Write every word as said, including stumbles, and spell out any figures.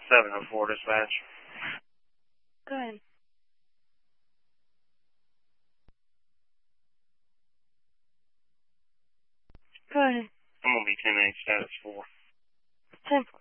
seven oh four dispatch. Go ahead. Go ahead. I'm going to be ten eight status four. ten four.